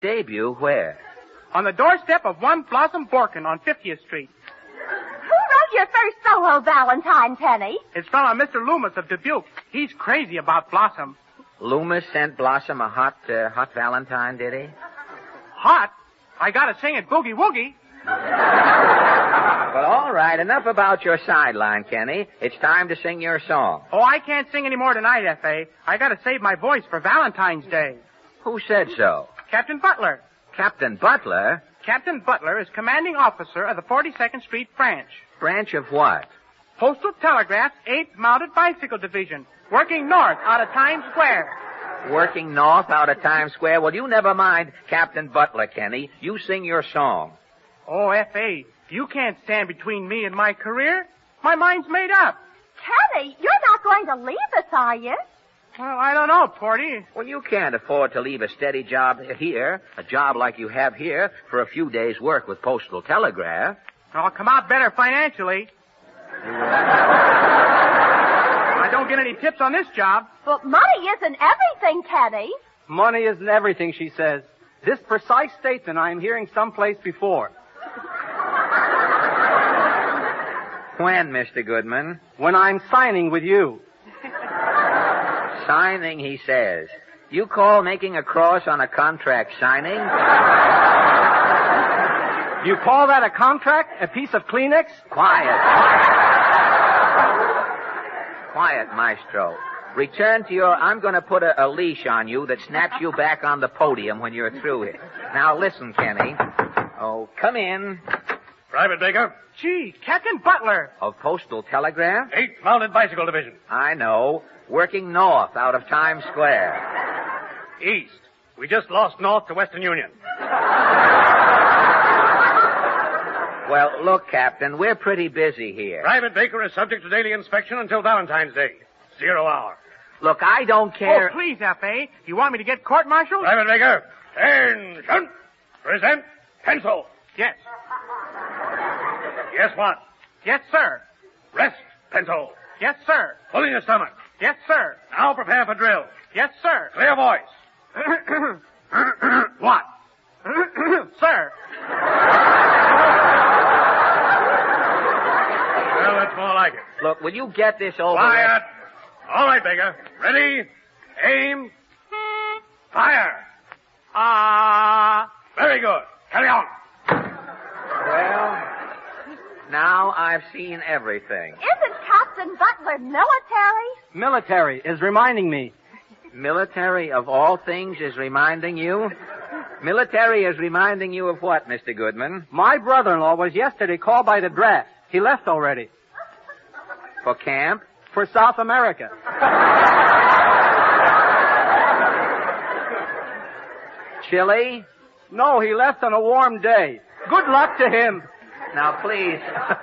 Debut where? On the doorstep of One Blossom Borkin on 50th Street. Who wrote your first solo Valentine, Penny? It's from Mr. Loomis of Dubuque. He's crazy about Blossom. Loomis sent Blossom a hot Valentine, did he? Hot? I gotta sing it boogie woogie. Well, all right. Enough about your sideline, Kenny. It's time to sing your song. Oh, I can't sing any more tonight, F.A. I gotta save my voice for Valentine's Day. Who said so? Captain Butler. Captain Butler? Captain Butler is commanding officer of the 42nd Street branch. Branch of what? Postal Telegraph's 8th Mounted Bicycle Division, working north out of Times Square. Working north out of Times Square? Well, you never mind Captain Butler, Kenny. You sing your song. Oh, F.A., you can't stand between me and my career. My mind's made up. Kenny, you're not going to leave us, are you? Well, I don't know, Porty. Well, you can't afford to leave a steady job here, a job like you have here, for a few days' work with Postal Telegraph. I'll come out better financially. I don't get any tips on this job. But money isn't everything, Kenny. Money isn't everything, she says. This precise statement I am hearing someplace before. When, Mr. Goodman? When I'm signing with you. Signing, he says. You call making a cross on a contract signing? You call that a contract? A piece of Kleenex? Quiet. Quiet, Maestro. Return to your... I'm going to put a leash on you that snaps you back on the podium when you're through it. Now, listen, Kenny. Oh, come in. Private Baker. Gee, Captain Butler. Of Postal Telegraph? 8th Mounted Bicycle Division. I know. Working north out of Times Square. East. We just lost north to Western Union. Well, look, Captain, we're pretty busy here. Private Baker is subject to daily inspection until Valentine's Day. 0 hour. Look, I don't care... Oh, please, F.A. You want me to get court-martialed? Private Baker. Attention. Present pencil. Yes. Yes, what? Yes, sir. Rest pencil. Yes, sir. Full in your stomach. Yes, sir. Now prepare for drill. Yes, sir. Clear voice. What? Sir. Well, that's more like it. Look, will you get this over Quiet. All right, Baker. Ready? Aim. Fire. Very good. Carry on. Well, now I've seen everything. Isn't Captain Butler military? Military is reminding me. Military, of all things, is reminding you? Military is reminding you of what, Mr. Goodman? My brother-in-law was yesterday called by the draft. He left already. For camp? For South America. Chile? No, he left on a warm day. Good luck to him. Now, please.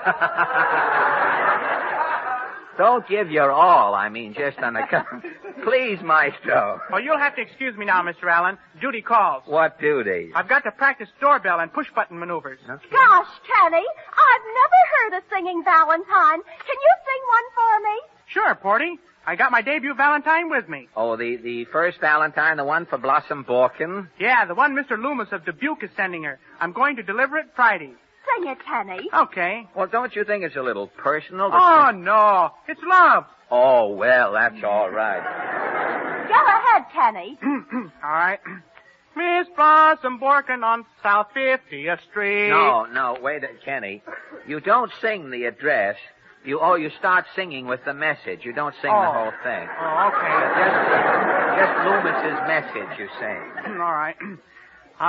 Don't give your all. I mean, just on account. Please, Maestro. Well, you'll have to excuse me now, Mr. Allen. Duty calls. What duty? I've got to practice doorbell and push-button maneuvers. Okay. Gosh, Kenny, I've never heard of singing Valentine. Can you sing one for me? Sure, Porty. I got my debut Valentine with me. Oh, the first Valentine, the one for Blossom Borkin? Yeah, the one Mr. Loomis of Dubuque is sending her. I'm going to deliver it Friday. Sing it, Kenny. Okay. Well, don't you think it's a little personal? Oh, no. It's love. Oh, well, that's all right. Go ahead, Kenny. All right. Miss Blossom Borkin on South 50th Street. No, wait, Kenny. You don't sing the address. You start singing with the message. You don't sing the whole thing. Oh, okay. Just Loomis's message you sing. All right.